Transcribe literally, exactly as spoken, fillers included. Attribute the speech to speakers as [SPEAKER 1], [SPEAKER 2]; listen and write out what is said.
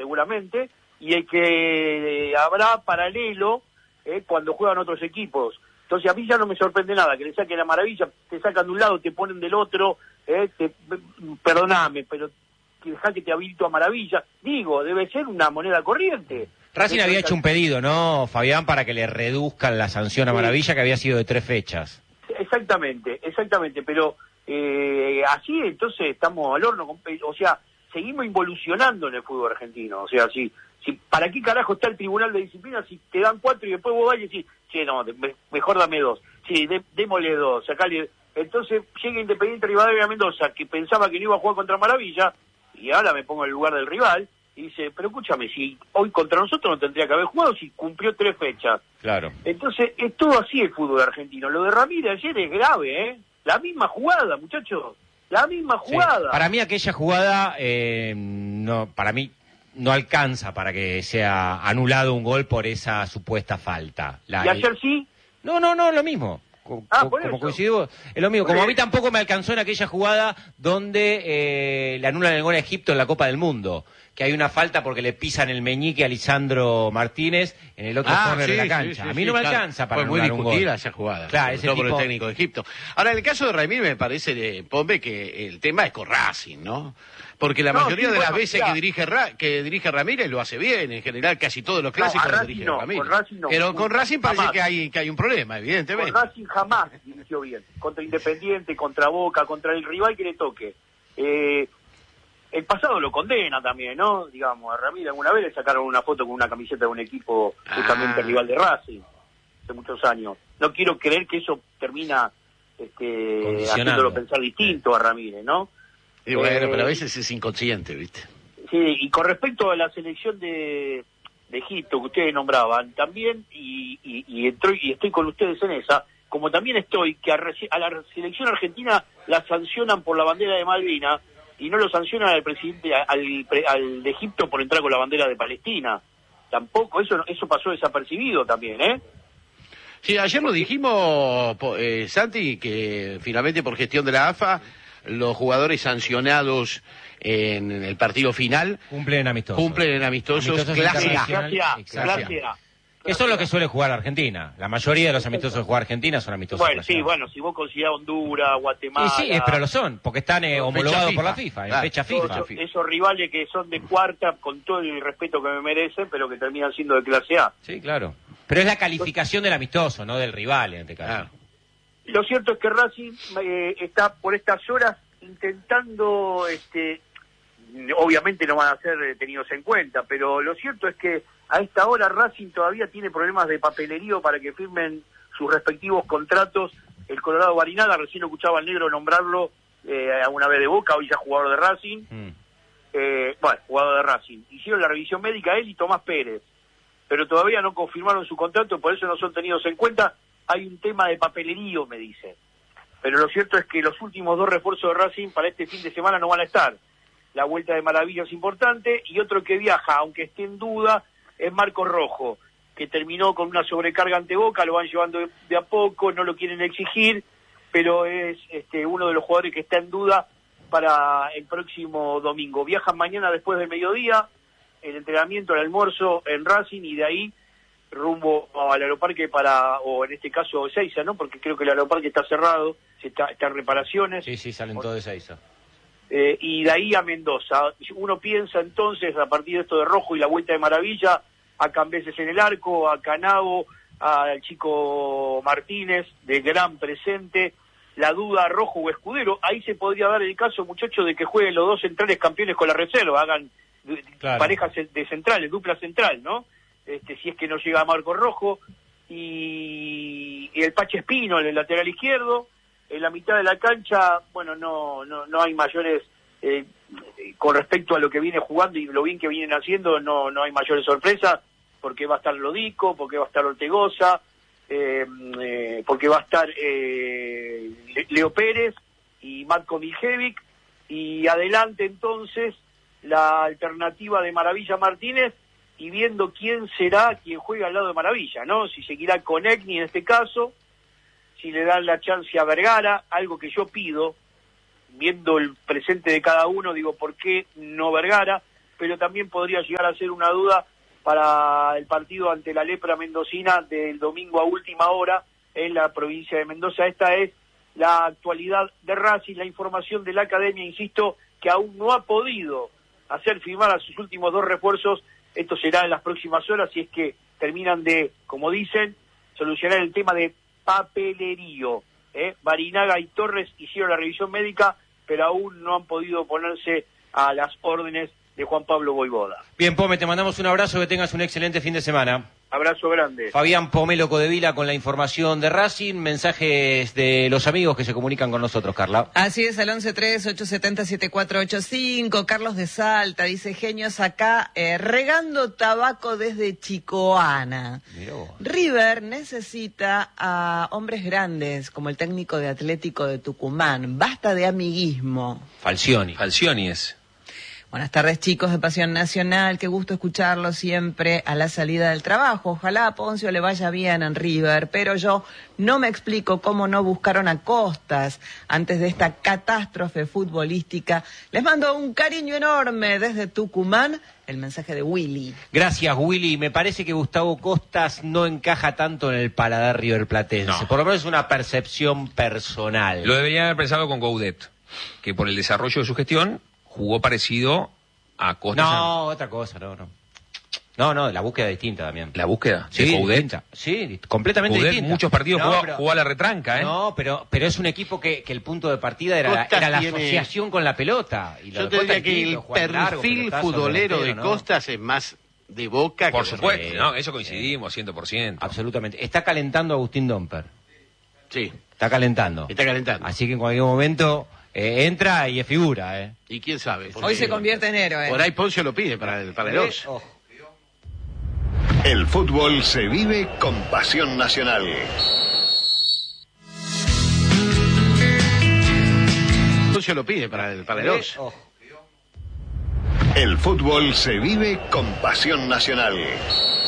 [SPEAKER 1] seguramente, y el que habrá paralelo eh, cuando juegan otros equipos. Entonces a mí ya no me sorprende nada, que le saquen la Maravilla, te sacan de un lado, te ponen del otro, eh, te, perdoname, pero dejá que te habilito a Maravilla. Digo, debe ser una moneda corriente.
[SPEAKER 2] Racing había hecho un pedido, ¿no, Fabián, para que le reduzcan la sanción a Maravilla, que había sido de tres fechas?
[SPEAKER 1] Exactamente, exactamente, pero eh, así entonces estamos al horno, o sea, seguimos involucionando en el fútbol argentino, o sea, si, si ¿para qué carajo está el Tribunal de Disciplina si te dan cuatro y después vos vas y decís, sí, no, me, mejor dame dos, sí, de, démosle dos, sacale, entonces llega Independiente Rivadavia Mendoza, que pensaba que no iba a jugar contra Maravilla, y ahora me pongo en el lugar del rival, y dice, pero escúchame, si hoy contra nosotros no tendría que haber jugado si cumplió tres fechas.
[SPEAKER 2] Claro.
[SPEAKER 1] Entonces, es todo así el fútbol argentino. Lo de Ramírez ayer es grave, ¿eh? La misma jugada, muchachos. La misma jugada.
[SPEAKER 2] Sí. Para mí aquella jugada, eh, no, para mí no alcanza para que sea anulado un gol por esa supuesta falta. La,
[SPEAKER 1] ¿Y ayer sí?
[SPEAKER 2] No, no, no, lo mismo. Co
[SPEAKER 1] ah,
[SPEAKER 2] co como coincidió, es lo mismo. Como a mí tampoco me alcanzó en aquella jugada donde eh, le anulan el gol a Egipto en la Copa del Mundo, que hay una falta porque le pisan el meñique a Lisandro Martínez en el otro
[SPEAKER 3] ah,
[SPEAKER 2] corner
[SPEAKER 3] sí,
[SPEAKER 2] de la
[SPEAKER 3] sí,
[SPEAKER 2] cancha.
[SPEAKER 3] Sí,
[SPEAKER 2] a mí
[SPEAKER 3] sí,
[SPEAKER 2] no me
[SPEAKER 3] claro.
[SPEAKER 2] alcanza para
[SPEAKER 3] Fue
[SPEAKER 2] anular
[SPEAKER 3] muy
[SPEAKER 2] un gol.
[SPEAKER 3] discutida esa jugada,
[SPEAKER 2] claro,
[SPEAKER 3] sobre todo
[SPEAKER 2] tipo...
[SPEAKER 3] por el técnico de Egipto. Ahora, en el caso de Ramírez me parece, de Pombe, que el tema es con Racing, ¿no? Porque la
[SPEAKER 1] no,
[SPEAKER 3] mayoría
[SPEAKER 1] sí,
[SPEAKER 3] de
[SPEAKER 1] bueno,
[SPEAKER 3] las veces
[SPEAKER 1] ya.
[SPEAKER 3] que dirige Ra que dirige Ramírez lo hace bien, en general casi todos los clásicos
[SPEAKER 1] no,
[SPEAKER 3] los
[SPEAKER 1] Racing
[SPEAKER 3] dirige
[SPEAKER 1] no,
[SPEAKER 3] Ramírez.
[SPEAKER 1] con Racing no,
[SPEAKER 3] Pero con Racing parece
[SPEAKER 1] jamás.
[SPEAKER 3] que hay que hay un problema, evidentemente.
[SPEAKER 1] Con Racing jamás dirigió bien. Contra Independiente, contra Boca, contra el rival que le toque. Eh, el pasado lo condena también, ¿no? Digamos, a Ramírez alguna vez le sacaron una foto con una camiseta de un equipo justamente
[SPEAKER 3] ah.
[SPEAKER 1] rival de Racing, hace muchos años. No quiero creer que eso termina este, haciéndolo pensar distinto a Ramírez, ¿no?
[SPEAKER 3] Y bueno,
[SPEAKER 1] eh,
[SPEAKER 3] pero a veces es inconsciente, ¿viste?
[SPEAKER 1] Sí, y con respecto a la selección de, de Egipto que ustedes nombraban, también, y, y, y, estoy, y estoy con ustedes en esa, como también estoy, que a, a la selección argentina la sancionan por la bandera de Malvinas, y no lo sancionan al presidente, al, al de Egipto por entrar con la bandera de Palestina. Tampoco, eso eso pasó desapercibido también, ¿eh?
[SPEAKER 3] Sí, ayer lo dijimos, eh, Santi, que finalmente por gestión de la A F A, los jugadores sancionados en el partido final
[SPEAKER 2] cumplen amistosos.
[SPEAKER 3] Cumplen en amistosos,
[SPEAKER 2] amistosos
[SPEAKER 3] clase A.
[SPEAKER 1] Clase A, clase A.
[SPEAKER 2] Eso es lo que suele jugar Argentina. La mayoría de los amistosos que juega Argentina son amistosos.
[SPEAKER 1] Bueno, sí, bueno, si vos considerás Honduras, Guatemala...
[SPEAKER 2] Sí, sí, pero lo son, porque están eh, homologados por la FIFA, en
[SPEAKER 3] claro,
[SPEAKER 2] fecha FIFA.
[SPEAKER 1] Esos, esos rivales que son de cuarta, con todo el respeto que me merecen, pero que terminan siendo de clase A.
[SPEAKER 2] Sí, claro. Pero es la calificación del amistoso, no del rival en este caso.
[SPEAKER 3] Claro.
[SPEAKER 1] Lo cierto es que Racing eh, está por estas horas intentando, este, obviamente no van a ser tenidos en cuenta, pero lo cierto es que a esta hora Racing todavía tiene problemas de papelerío para que firmen sus respectivos contratos. El Colorado Barinaga, recién escuchaba al negro nombrarlo eh, alguna vez de Boca, hoy ya jugador de Racing. Mm. Eh, bueno, jugador de Racing. Hicieron la revisión médica él y Tomás Pérez, pero todavía no confirmaron su contrato, por eso no son tenidos en cuenta. Hay un tema de papelerío, me dicen. Pero lo cierto es que los últimos dos refuerzos de Racing para este fin de semana no van a estar. La vuelta de Maravilla es importante, y otro que viaja, aunque esté en duda, es Marcos Rojo, que terminó con una sobrecarga ante Boca, lo van llevando de, de a poco, no lo quieren exigir, pero es este, uno de los jugadores que está en duda para el próximo domingo. Viajan mañana después del mediodía, el entrenamiento, el almuerzo en Racing, y de ahí rumbo al Aeroparque para, o en este caso Ezeiza, ¿no? Porque creo que el Aeroparque está cerrado, se está, está en reparaciones.
[SPEAKER 2] Sí, sí, salen todos de Ezeiza.
[SPEAKER 1] Eh, y de ahí a Mendoza. Uno piensa entonces, a partir de esto de Rojo y la vuelta de Maravilla, a Cambeses en el arco, a Canavo, al chico Martínez, de gran presente, la duda Rojo o Escudero. Ahí se podría dar el caso, muchachos, de que jueguen los dos centrales campeones con la reserva, hagan claro. parejas de centrales, dupla central, ¿no? Este, si es que no llega a Marco Rojo, y, y el Pache Espino en el lateral izquierdo. En la mitad de la cancha, bueno, no no no hay mayores, eh, con respecto a lo que viene jugando y lo bien que vienen haciendo, no no hay mayores sorpresas, porque va a estar Lodico, porque va a estar Ortegoza, eh, eh, porque va a estar eh, Leo Pérez y Matko Miljevic, y adelante entonces la alternativa de Maravilla Martínez, y viendo quién será quien juega al lado de Maravilla, ¿no? Si seguirá con Egni en este caso, si le dan la chance a Vergara, algo que yo pido, viendo el presente de cada uno, digo, ¿por qué no Vergara? pero también podría llegar a ser una duda para el partido ante la Lepra mendocina del domingo a última hora en la provincia de Mendoza. Esta es la actualidad de Racing, la información de la academia, insisto, que aún no ha podido hacer firmar a sus últimos dos refuerzos. Esto será en las próximas horas, si es que terminan de, como dicen, solucionar el tema de papelerío. ¿eh? Barinaga y Torres hicieron la revisión médica, pero aún no han podido ponerse a las órdenes de Juan Pablo Voivoda.
[SPEAKER 2] Bien, Pome, te mandamos un abrazo, que tengas un excelente fin de semana.
[SPEAKER 1] Abrazo grande.
[SPEAKER 2] Fabián Pomelo Codevila con la información de Racing, mensajes de los amigos que se comunican con nosotros, Carla.
[SPEAKER 4] Así es, al once tres, ocho siete cero, siete cuatro ocho cinco. Carlos de Salta dice: genios acá, eh, regando tabaco desde Chicoana.
[SPEAKER 2] Mirá vos.
[SPEAKER 4] River necesita a hombres grandes, como el técnico de Atlético de Tucumán. Basta de amiguismo.
[SPEAKER 2] Falcioni.
[SPEAKER 5] Falcioni es.
[SPEAKER 4] Buenas tardes, chicos de Pasión Nacional, qué gusto escucharlos siempre a la salida del trabajo. Ojalá a Poncio le vaya bien en River, pero yo no me explico cómo no buscaron a Costas antes de esta catástrofe futbolística. Les mando un cariño enorme desde Tucumán, el mensaje de Willy.
[SPEAKER 2] Gracias, Willy. Me parece que Gustavo Costas no encaja tanto en el paladar riverplatense.
[SPEAKER 5] No.
[SPEAKER 2] Por lo menos es una percepción personal.
[SPEAKER 5] Lo deberían haber pensado con Gaudet, que por el desarrollo de su gestión jugó parecido a Costas.
[SPEAKER 2] No, otra cosa, no, no. No, no, la búsqueda es distinta también.
[SPEAKER 5] La búsqueda
[SPEAKER 2] Sí,
[SPEAKER 5] de Gaudet.
[SPEAKER 2] distinta. Sí, completamente
[SPEAKER 5] Gaudet
[SPEAKER 2] distinta.
[SPEAKER 5] muchos partidos
[SPEAKER 2] No,
[SPEAKER 5] jugó,
[SPEAKER 2] pero-
[SPEAKER 5] jugó a la retranca, ¿eh?
[SPEAKER 2] No, pero, pero es un equipo que, que el punto de partida era, la,
[SPEAKER 3] Costas
[SPEAKER 2] era la
[SPEAKER 3] tiene-
[SPEAKER 2] asociación con la pelota. Y lo
[SPEAKER 3] Yo
[SPEAKER 2] de
[SPEAKER 3] te diría
[SPEAKER 2] Costas
[SPEAKER 3] que el
[SPEAKER 2] distinto, jugar largo,
[SPEAKER 3] perfil
[SPEAKER 2] pelotazo,
[SPEAKER 3] futbolero de
[SPEAKER 2] delantero, ¿no?
[SPEAKER 3] Costas es más de Boca
[SPEAKER 5] Por
[SPEAKER 3] que de
[SPEAKER 5] supuesto,
[SPEAKER 2] Sí.
[SPEAKER 5] ¿no? Eso coincidimos, cien por ciento.
[SPEAKER 2] Absolutamente. Está calentando Agustín Domper.
[SPEAKER 3] Sí,
[SPEAKER 2] Está calentando.
[SPEAKER 3] está calentando.
[SPEAKER 2] Así que en cualquier momento eh, entra y es figura, ¿eh?
[SPEAKER 3] Y quién sabe.
[SPEAKER 4] Hoy
[SPEAKER 3] porque
[SPEAKER 4] se convierte en héroe.
[SPEAKER 3] Por ahí Poncio lo pide para el, para el dos.
[SPEAKER 2] Ojo.
[SPEAKER 6] El fútbol se vive con pasión nacional.
[SPEAKER 3] Poncio lo pide para el, para el dos.
[SPEAKER 2] Ojo.
[SPEAKER 6] El fútbol se vive con pasión nacional.